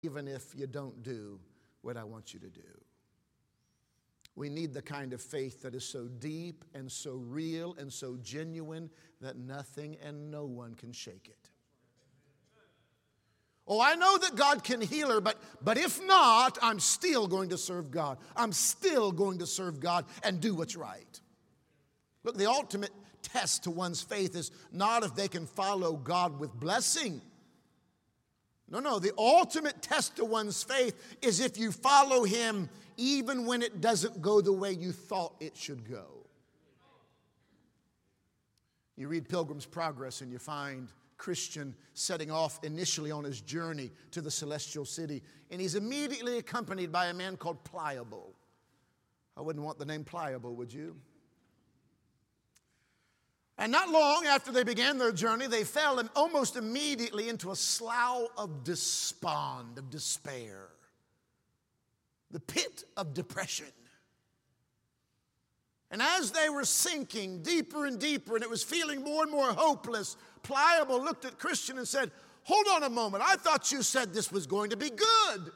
even if you don't do what I want you to do. We need the kind of faith that is so deep and so real and so genuine that nothing and no one can shake it. Oh, I know that God can heal her, but if not, I'm still going to serve God. I'm still going to serve God and do what's right. Look, the ultimate test to one's faith is not if they can follow God with blessing. No, the ultimate test to one's faith is if you follow Him even when it doesn't go the way you thought it should go. You read Pilgrim's Progress and you find Christian setting off initially on his journey to the celestial city, and he's immediately accompanied by a man called Pliable. I wouldn't want the name Pliable, would you? And not long after they began their journey, they fell almost immediately into a slough of despond, of despair, the pit of depression. And as they were sinking deeper and deeper, and it was feeling more and more hopeless, Pliable looked at Christian and said, "Hold on a moment, I thought you said this was going to be good."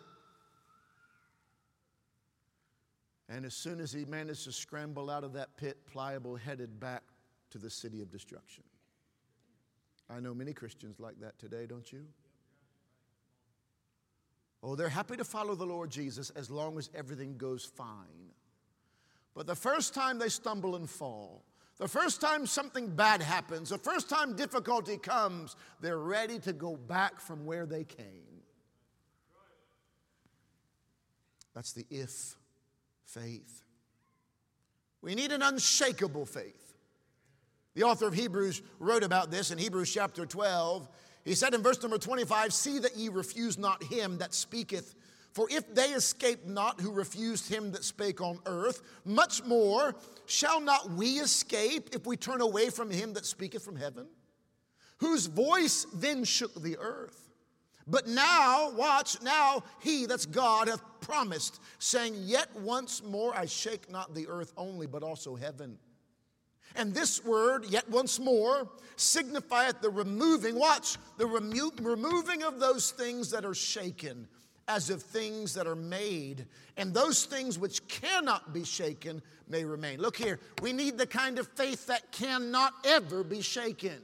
And as soon as he managed to scramble out of that pit, Pliable headed back to the city of destruction. I know many Christians like that today, don't you? Oh, they're happy to follow the Lord Jesus as long as everything goes fine. But the first time they stumble and fall, the first time something bad happens, the first time difficulty comes, they're ready to go back from where they came. That's the if faith. We need an unshakable faith. The author of Hebrews wrote about this in Hebrews chapter 12. He said in verse number 25, "See that ye refuse not him that speaketh. For if they escaped not who refused him that spake on earth, much more shall not we escape if we turn away from him that speaketh from heaven? Whose voice then shook the earth. But now, watch, now he, that's God, hath promised, saying, Yet once more I shake not the earth only, but also heaven. And this word, yet once more, signifieth the removing, watch, the removing of those things that are shaken, as of things that are made, and those things which cannot be shaken may remain." Look here, we need the kind of faith that cannot ever be shaken.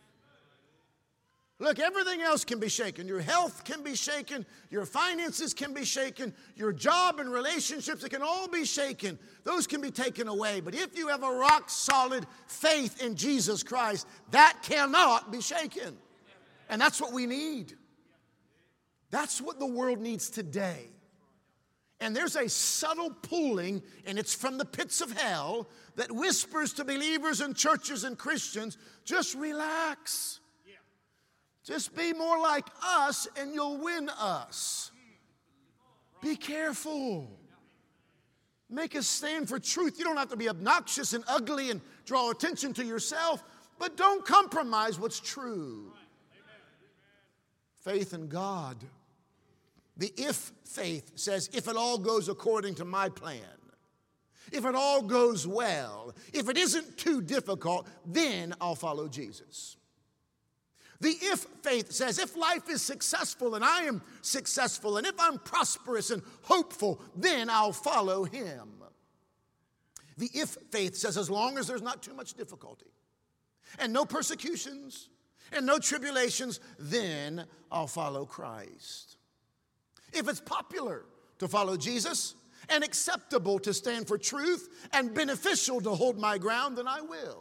Look, everything else can be shaken. Your health can be shaken. Your finances can be shaken. Your job and relationships, it can all be shaken. Those can be taken away. But if you have a rock-solid faith in Jesus Christ, that cannot be shaken. And that's what we need. That's what the world needs today. And there's a subtle pulling, and it's from the pits of hell, that whispers to believers and churches and Christians, just relax. Just be more like us and you'll win us. Be careful. Make a stand for truth. You don't have to be obnoxious and ugly and draw attention to yourself, but don't compromise what's true. Faith in God. The if faith says, if it all goes according to my plan, if it all goes well, if it isn't too difficult, then I'll follow Jesus. The if faith says, if life is successful and I am successful, and if I'm prosperous and hopeful, then I'll follow him. The if faith says, as long as there's not too much difficulty and no persecutions and no tribulations, then I'll follow Christ. If it's popular to follow Jesus and acceptable to stand for truth and beneficial to hold my ground, then I will.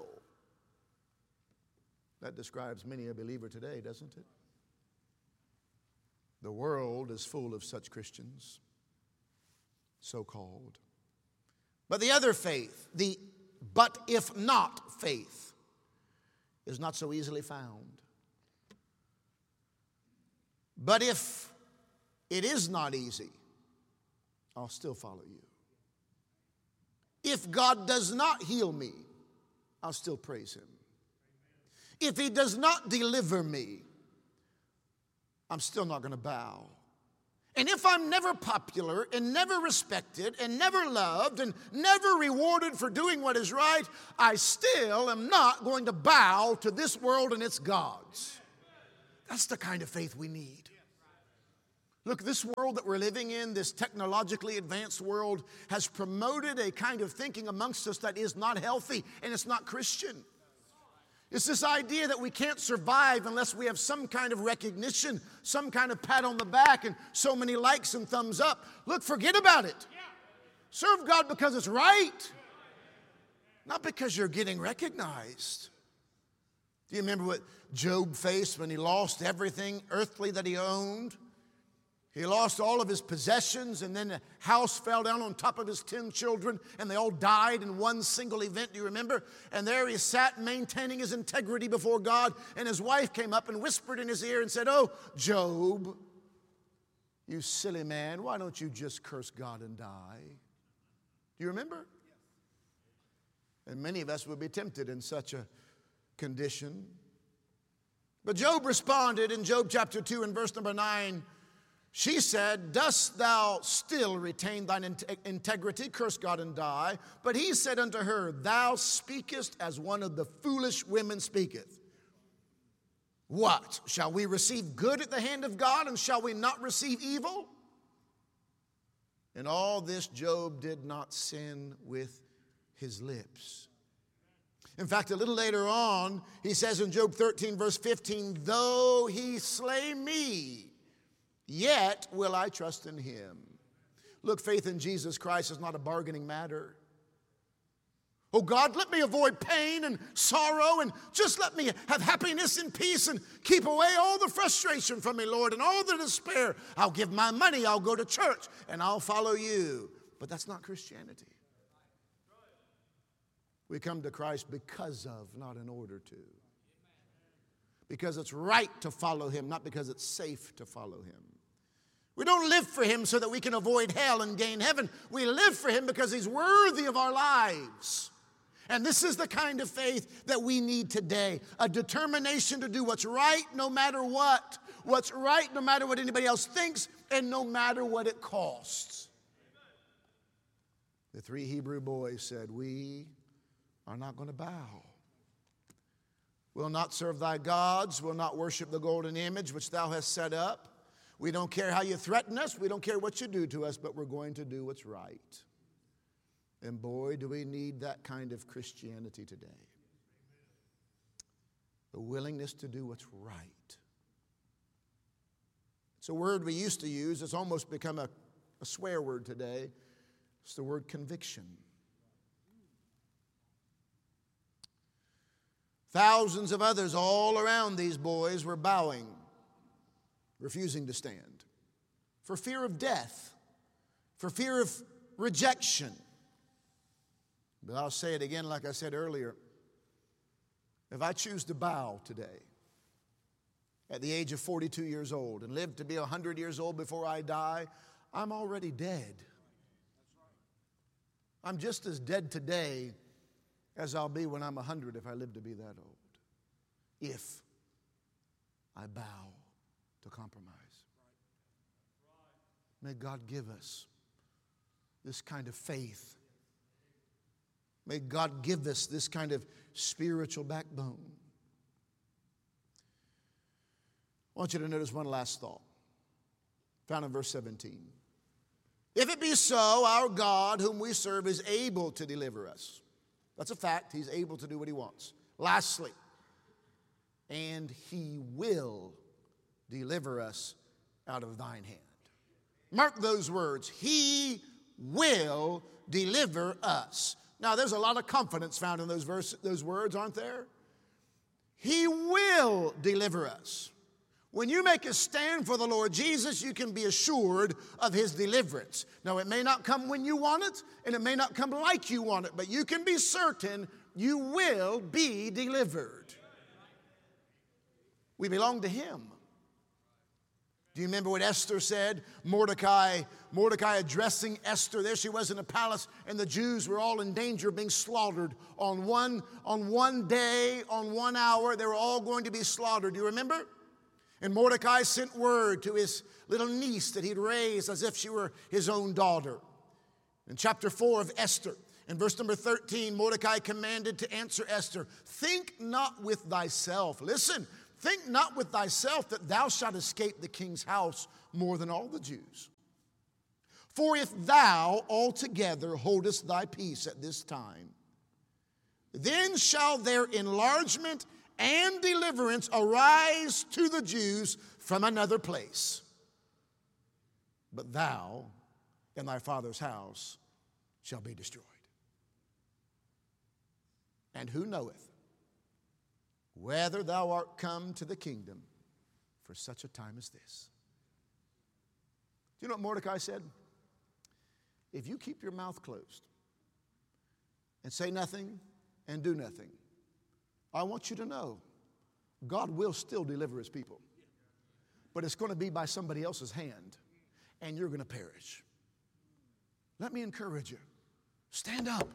That describes many a believer today, doesn't it? The world is full of such Christians, so-called. But the other faith, the but if not faith, is not so easily found. But if it is not easy, I'll still follow you. If God does not heal me, I'll still praise him. If he does not deliver me, I'm still not going to bow. And if I'm never popular and never respected and never loved and never rewarded for doing what is right, I still am not going to bow to this world and its gods. That's the kind of faith we need. Look, this world that we're living in, this technologically advanced world, has promoted a kind of thinking amongst us that is not healthy, and it's not Christian. It's this idea that we can't survive unless we have some kind of recognition, some kind of pat on the back, and so many likes and thumbs up. Look, forget about it. Serve God because it's right, not because you're getting recognized. Do you remember what Job faced when he lost everything earthly that he owned? He lost all of his possessions, and then the house fell down on top of his 10 children, and they all died in one single event. Do you remember? And there he sat maintaining his integrity before God, and his wife came up and whispered in his ear and said, "Oh, Job, you silly man, why don't you just curse God and die?" Do you remember? And many of us would be tempted in such a condition. But Job responded in Job chapter 2 and verse number 9. She said, "Dost thou still retain thine integrity? Curse God and die." But he said unto her, "Thou speakest as one of the foolish women speaketh. What? Shall we receive good at the hand of God, and shall we not receive evil?" In all this, Job did not sin with his lips. In fact, a little later on, he says in Job 13, verse 15, "Though he slay me, yet will I trust in him." Look, faith in Jesus Christ is not a bargaining matter. Oh God, let me avoid pain and sorrow, and just let me have happiness and peace, and keep away all the frustration from me, Lord, and all the despair. I'll give my money, I'll go to church, and I'll follow you. But that's not Christianity. We come to Christ because of, not in order to. Because it's right to follow him, not because it's safe to follow him. We don't live for him so that we can avoid hell and gain heaven. We live for him because he's worthy of our lives. And this is the kind of faith that we need today. A determination to do what's right no matter what. What's right no matter what anybody else thinks, and no matter what it costs. The 3 Hebrew boys said, "We are not going to bow. We'll not serve thy gods. We'll not worship the golden image which thou hast set up. We don't care how you threaten us. We don't care what you do to us, but we're going to do what's right." And boy, do we need that kind of Christianity today. The willingness to do what's right. It's a word we used to use. It's almost become a swear word today. It's the word conviction. Thousands of others all around these boys were bowing, refusing to stand, for fear of death, for fear of rejection. But I'll say it again like I said earlier. If I choose to bow today, at the age of 42 years old, and live to be 100 years old before I die, I'm already dead. I'm just as dead today as I'll be when I'm 100 if I live to be that old. If I bow to compromise. May God give us this kind of faith. May God give us this kind of spiritual backbone. I want you to notice one last thought, found in verse 17. "If it be so, our God, whom we serve, is able to deliver us." That's a fact. He's able to do what he wants. Lastly, "and he will deliver us out of thine hand." Mark those words. He will deliver us. Now, there's a lot of confidence found in those words, aren't there? He will deliver us. When you make a stand for the Lord Jesus, you can be assured of his deliverance. Now, it may not come when you want it, and it may not come like you want it, but you can be certain you will be delivered. We belong to him. Do you remember what Esther said? Mordecai addressing Esther. There she was in a palace, and the Jews were all in danger of being slaughtered on one day, on 1 hour. They were all going to be slaughtered. Do you remember? And Mordecai sent word to his little niece that he'd raised as if she were his own daughter. In chapter 4 of Esther, in verse number 13, Mordecai commanded to answer Esther, "Think not with thyself." Listen. "Think not with thyself that thou shalt escape the king's house more than all the Jews. For if thou altogether holdest thy peace at this time, then shall their enlargement and deliverance arise to the Jews from another place. But thou and thy father's house shall be destroyed. And who knoweth whether thou art come to the kingdom for such a time as this? Do you know what Mordecai said? If you keep your mouth closed and say nothing and do nothing, I want you to know God will still deliver his people. But it's going to be by somebody else's hand, and you're going to perish. Let me encourage you. Stand up.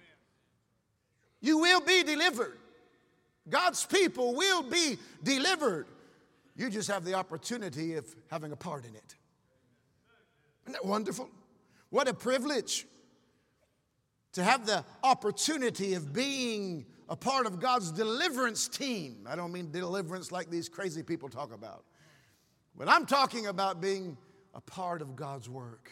You will be delivered. God's people will be delivered. You just have the opportunity of having a part in it. Isn't that wonderful? What a privilege to have the opportunity of being a part of God's deliverance team. I don't mean deliverance like these crazy people talk about. But I'm talking about being a part of God's work.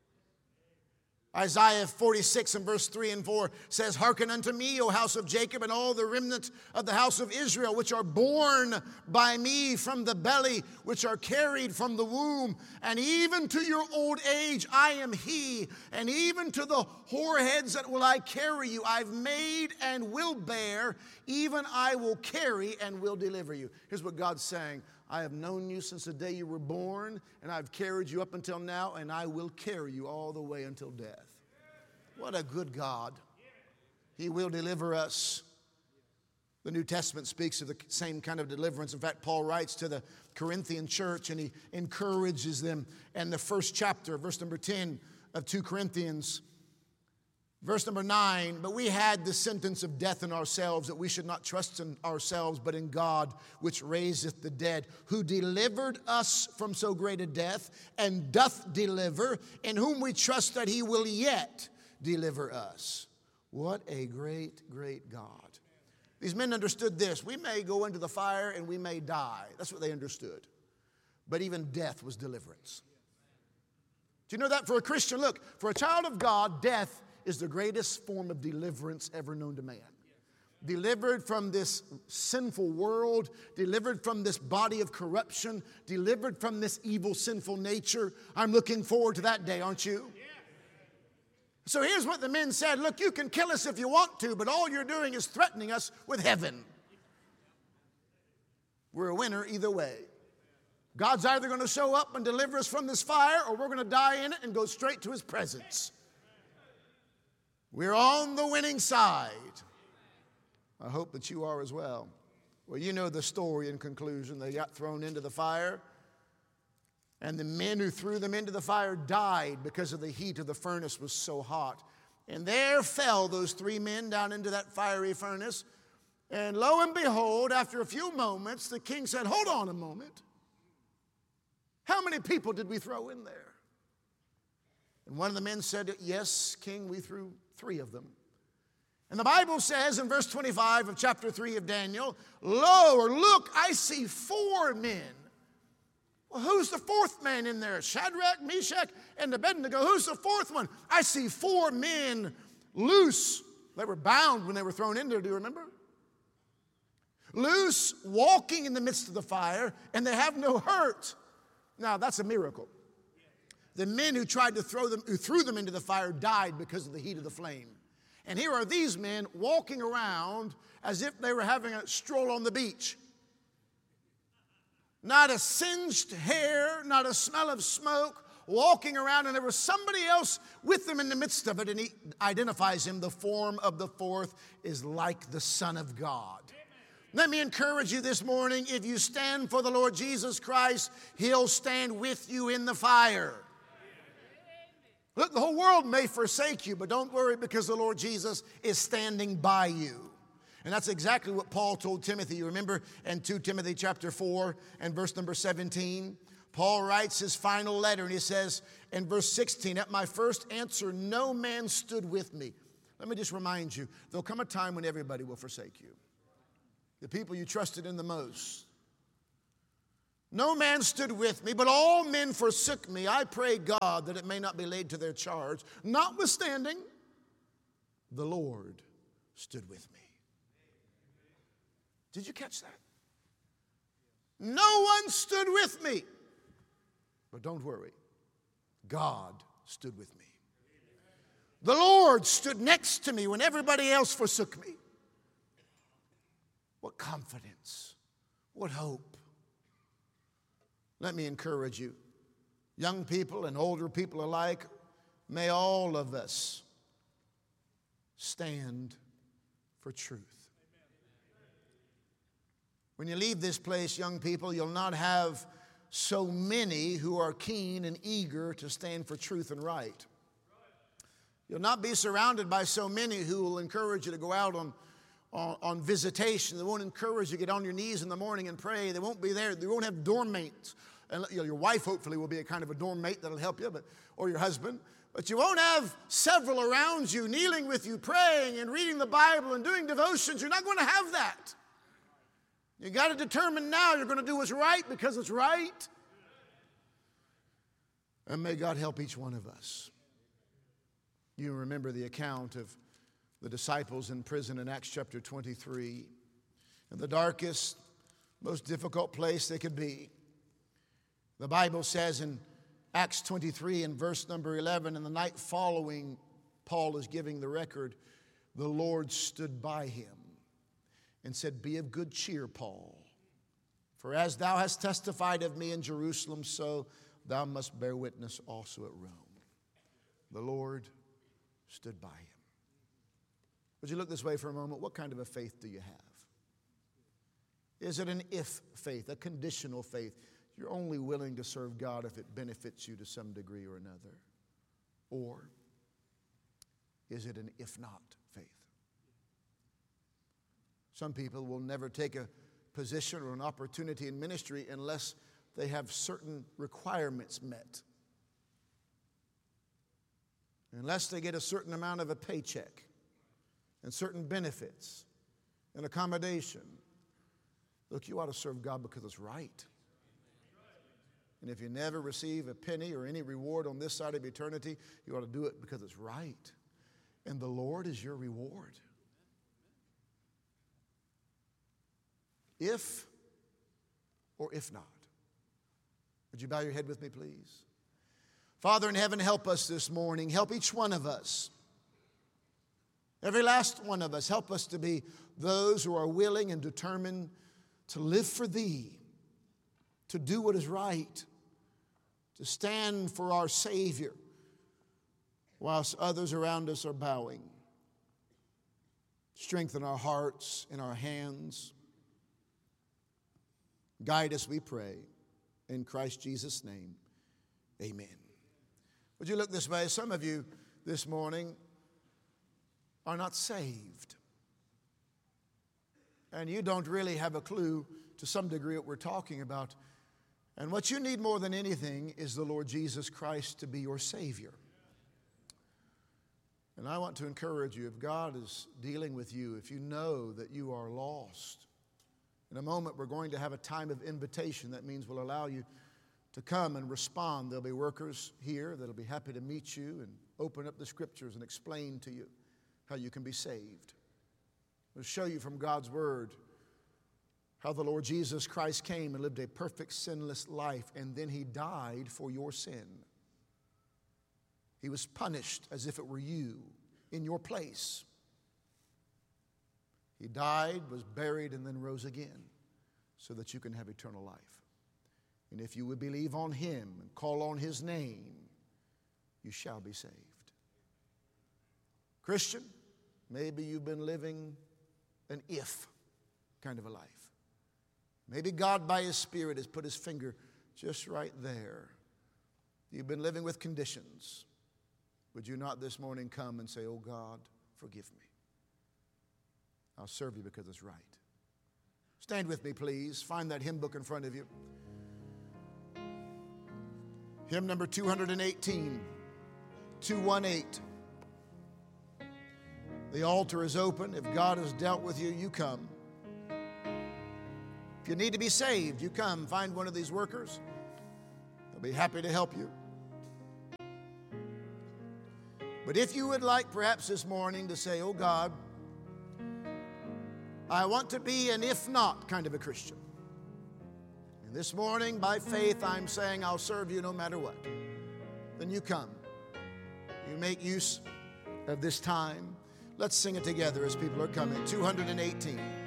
Isaiah 46 and verse 3 and 4 says, Hearken unto me, O house of Jacob, and all the remnant of the house of Israel, which are born by me from the belly, which are carried from the womb. And even to your old age I am he, and even to the whoreheads that will I carry you. I've made and will bear, even I will carry and will deliver you. Here's what God's saying. I have known you since the day you were born, and I've carried you up until now, and I will carry you all the way until death. What a good God. He will deliver us. The New Testament speaks of the same kind of deliverance. In fact, Paul writes to the Corinthian church, and he encourages them. And the first chapter, verse number 10 of 2 Corinthians, verse number 9, but we had the sentence of death in ourselves, that we should not trust in ourselves, but in God, which raiseth the dead, who delivered us from so great a death, and doth deliver, in whom we trust that he will yet deliver us. What a great, great God. These men understood this. We may go into the fire and we may die. That's what they understood. But even death was deliverance. Do you know that for a Christian? Look, for a child of God, death is the greatest form of deliverance ever known to man. Delivered from this sinful world, delivered from this body of corruption, delivered from this evil, sinful nature. I'm looking forward to that day, aren't you? So here's what the men said. Look, you can kill us if you want to, but all you're doing is threatening us with heaven. We're a winner either way. God's either going to show up and deliver us from this fire, or we're going to die in it and go straight to his presence. We're on the winning side. I hope that you are as well. Well, you know the story in conclusion. They got thrown into the fire, and the men who threw them into the fire died because of the heat of the furnace was so hot. And there fell those 3 men down into that fiery furnace. And lo and behold, after a few moments, the king said, hold on a moment. How many people did we throw in there? And one of the men said, yes, king, we threw 3 of them. And the Bible says in verse 25 of chapter 3 of Daniel, lo, or look, I see 4 men. Well, who's the 4th man in there? Shadrach, Meshach, and Abednego. Who's the 4th one? I see 4 men loose. They were bound when they were thrown in there, do you remember? Loose, walking in the midst of the fire, and they have no hurt. Now, that's a miracle. The men who threw them into the fire died because of the heat of the flame. And here are these men walking around as if they were having a stroll on the beach. Not a singed hair, not a smell of smoke, walking around, and there was somebody else with them in the midst of it, and he identifies him. The form of the 4th is like the Son of God. Let me encourage you this morning, if you stand for the Lord Jesus Christ, he'll stand with you in the fire. Look, the whole world may forsake you, but don't worry, because the Lord Jesus is standing by you. And that's exactly what Paul told Timothy. You remember in 2 Timothy chapter 4 and verse number 17? Paul writes his final letter, and he says in verse 16, at my first answer, no man stood with me. Let me just remind you, there'll come a time when everybody will forsake you. The people you trusted in the most No man stood with me, but all men forsook me. I pray God that it may not be laid to their charge. Notwithstanding, the Lord stood with me. Did you catch that? No one stood with me. But don't worry, God stood with me. The Lord stood next to me when everybody else forsook me. What confidence, what hope. Let me encourage you, young people and older people alike, may all of us stand for truth. When you leave this place, young people, you'll not have so many who are keen and eager to stand for truth and right. You'll not be surrounded by so many who will encourage you to go out on visitation. They won't encourage you to get on your knees in the morning and pray. They won't be there. They won't have dorm mates. And your wife hopefully will be a kind of a dorm mate that'll help you, or your husband. But you won't have several around you kneeling with you, praying and reading the Bible and doing devotions. You're not going to have that. You got to determine now you're going to do what's right because it's right. And may God help each one of us. You remember the account of the disciples in prison in Acts chapter 23. In the darkest, most difficult place they could be. The Bible says in Acts 23 and verse number 11, in the night following, Paul is giving the record, the Lord stood by him and said, "Be of good cheer, Paul, for as thou hast testified of me in Jerusalem, so thou must bear witness also at Rome." The Lord stood by him. Would you look this way for a moment? What kind of a faith do you have? Is it an if faith, a conditional faith? You're only willing to serve God if it benefits you to some degree or another. Or is it an if not faith? Some people will never take a position or an opportunity in ministry unless they have certain requirements met. Unless they get a certain amount of a paycheck and certain benefits and accommodation. Look, you ought to serve God because it's right. And if you never receive a penny or any reward on this side of eternity, you ought to do it because it's right. And the Lord is your reward. If or if not. Would you bow your head with me, please? Father in heaven, help us this morning. Help each one of us. Every last one of us. Help us to be those who are willing and determined to live for Thee, to do what is right, to stand for our Savior whilst others around us are bowing. Strengthen our hearts and our hands. Guide us, we pray. In Christ Jesus' name, amen. Would you look this way? Some of you this morning are not saved. And you don't really have a clue to some degree what we're talking about. And what you need more than anything is the Lord Jesus Christ to be your Savior. And I want to encourage you, if God is dealing with you, if you know that you are lost, in a moment we're going to have a time of invitation. That means we'll allow you to come and respond. There'll be workers here that'll be happy to meet you and open up the Scriptures and explain to you how you can be saved. We'll show you from God's Word how the Lord Jesus Christ came and lived a perfect sinless life, and then He died for your sin. He was punished as if it were you in your place. He died, was buried, and then rose again so that you can have eternal life. And if you would believe on Him and call on His name, you shall be saved. Christian, maybe you've been living an if kind of a life. Maybe God by His Spirit has put His finger just right there. You've been living with conditions. Would you not this morning come and say, "Oh God, forgive me. I'll serve you because it's right." Stand with me, please. Find that hymn book in front of you. Hymn number 218, 218. The altar is open. If God has dealt with you, you come. If you need to be saved, you come, find one of these workers. They'll be happy to help you. But if you would like perhaps this morning to say, oh God, I want to be an if not kind of a Christian. And this morning, by faith, I'm saying I'll serve you no matter what. Then you come. You make use of this time. Let's sing it together as people are coming. 218.